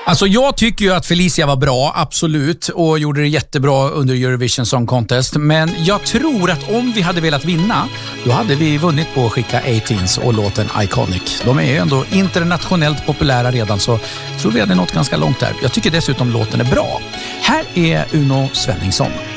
Alltså jag tycker ju att Felicia var bra, absolut, och gjorde det jättebra under Eurovision Song Contest. Men jag tror att om vi hade velat vinna, då hade vi vunnit på att skicka 18s och låten Iconic. De är ju ändå internationellt populära redan, så jag tror vi hade nått ganska långt där. Jag tycker dessutom låten är bra. Här är Uno Svenningsson.